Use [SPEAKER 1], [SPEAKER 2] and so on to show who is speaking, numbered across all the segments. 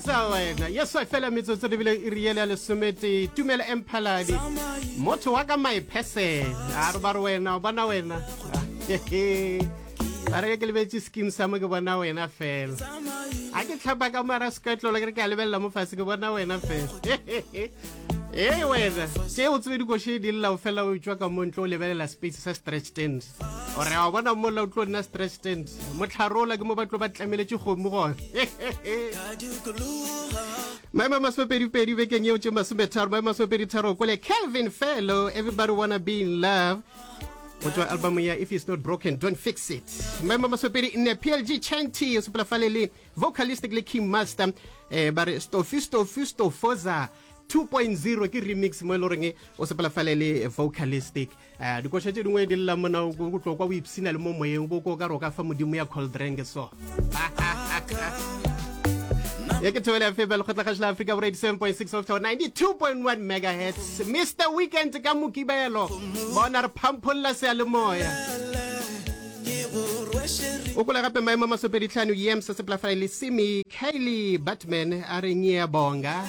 [SPEAKER 1] Etsa wena yes I fela metsotso di bile iriele ya lesomete Tumelo Emphaladi motho wa ka my person a re ba re wena bona wena are ke lebetse skin sa mo ke bona wena fela a ke tlhapa ka mara sketlo le ke lebella mo fase ke bona wena fela wena se o tswe di go she di la o fela o tswa ka mo ntlo lebelela space sa stretch tent ore a bona mo la o tlo nna stretch tent mo tlharola ke mo batlo ba tlameletse go mo gone Mama masopedi pedi bekeng eo tse masometharo mama masopedi tharo kole Calvin Fellow everybody wanna be in love What's your album here? If it's not broken, don't fix it. Mama masopedi in PLG Chanty supela falele vocalistically King Master but Stofisto Foza 2.0 ke remix mo loreng o sepela falele vocalistic di go tshetse dingwe di la mona go tlokwa o ipsina le mo moyeng bo go ka roka fa modimo ya cold drink so ya ke tshwela febel go tla ga Africa 87.6 of 92.1 megahertz Mr Weekend ka mokibelo bona re pampolla se le moya o kula gape maemo masopedi tlhano yems se sepela falele Simi Kylie Batman a re nya bonga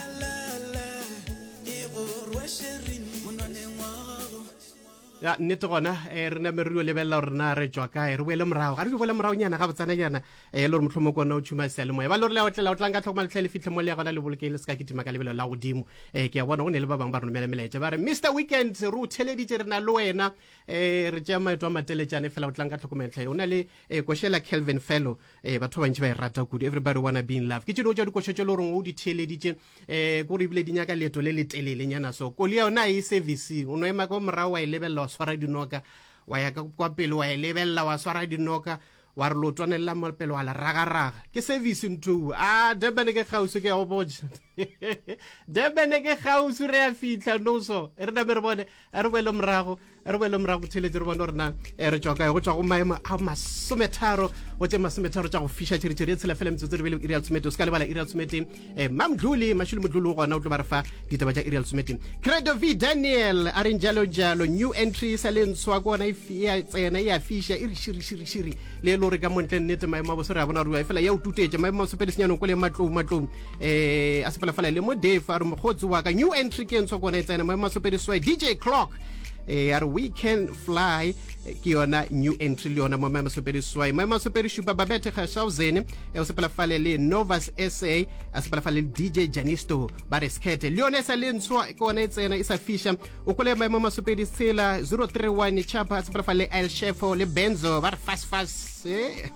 [SPEAKER 1] ya nnete gona re na meruo lebella rena re tswa kae re boele morao ga re boele morao nyana ga botsana nyana le re motlhomo kona o tshuma se le moya ba le re le otlela o tlanga tlhokoma le fitlhe mo le gona le bolokele se ka kitima ka lebelo la godimo ke ya bona go ne le ba bang ba re nomela melaetsa ba re Mr Weekend re o theleditse re na le wena re tja maetwa mateletsane fela o tlanga tlhokometlhe o na le koshela Calvin Fellow batho ba ntse ba rata good everybody wanna be in love ke tseno tja di koshetse le re o di theleditse go re bile dinyaka leto le le telele nyana so koli ya ona e service o no ema go morao wa lebella swara dinoka wa ya ka kwa pele wa lebella wa swara dinoka wa re lotwanela mo pele wa la raga ke service ntu debene ke gausu ke go boja debene ke gausu re a fitla no so re na be re bone re boele morago theletse re bone rena re tswa ka go tswa go maema a masometharo o tse masometharo tsa go fisha tshiri e tshela fela metsotso re bele irial tsumete o ska le bala irial tsumete mamdluli mashulu mdlulu gona o tlo ba re fa ditaba tsa irial tsumete Credo V Daniel a re njalo new entry sa le ntswa gona ya tsena ya fisha iri shiri le lo re ka montle nnete maema bo se re a bona re fela ya o tutetse maema so pedisinyano ko le matlong a se fela le mo Dave a re mogotsi wa ka new entry ke ntswa gona e tsena maema so pediswa DJ Clock are we can fly ke yona new entry le yona mo maema so pediswa maema so pedishupa babete ga Shawzene o se pela fale le Novas SA a se pela fale DJ Janisto ba re skete le yona sa le ntswa ke yona e tsena isa fisha o kole maema so pedisela 031 chapa se pela fale El Chefo le Benzo ba re fast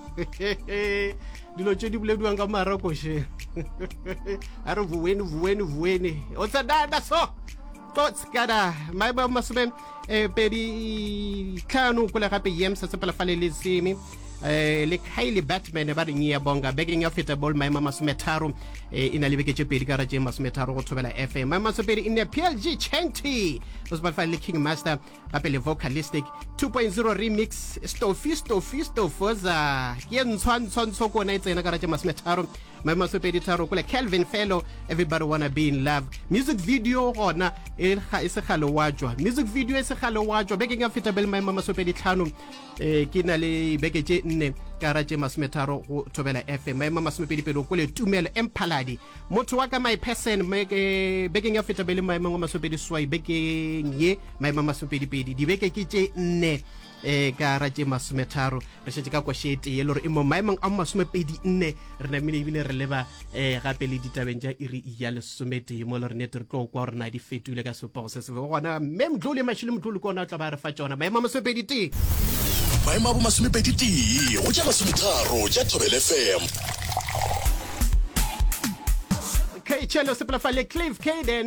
[SPEAKER 1] dilo tse di buledwang ka maroko she a re vuweni o tsa dada so totskada maeba masben pedi kanu kula gape yems se pela fale le Simi le Kylie Batman ba re nya bonga begging of it ball maema masmetharo ina le beke tse pedi ka ra tse masmetharo go thobela FM maema so pedi in PLG Chanty o se ba fale King Master gape le vocalistic 2.0 remix Stofisto Foza ke ntshwantsho kona e tsena ka ra tse masmetharo maema so pedi tharo kula Calvin Fellow everybody wanna be in love music video gona e se galo wajwa music video e se galo wajwa begging of it ball maema so pedi tlhano ke na le beke tse nne ka ra tse masmetharo go thobela FM maema masmepedi pelo ko le Tumelo Emphaladi motho wa ka my person begging of it ball maema masopedi swai beke ye maema masopedi pedi di beke ke tse nne ka ra tse masmetharo re shetse ka kwashete ye lore mo maemang a masomepedi nne re na mile bile re leba gape le ditabeng ja iri ya le somete mo lore net re tlo kwa re na di fetule ka support se gona memdluli mashile mdluli kona tla ba re fa tsona maema masopedi ti maema bo masomepedi ti o ja masometharo ja Thobela FM Chelo se pela fale Clive Caden